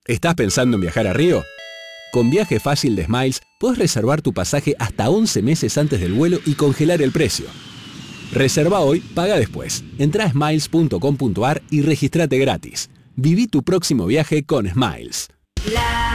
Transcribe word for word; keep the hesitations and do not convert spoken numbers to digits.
¿Estás pensando en viajar a Río? Con Viaje Fácil de Smiles podés reservar tu pasaje hasta once meses antes del vuelo y congelar el precio. Reserva hoy, paga después. Entrá a smiles punto com punto ar y registrate gratis. Viví tu próximo viaje con Smiles. La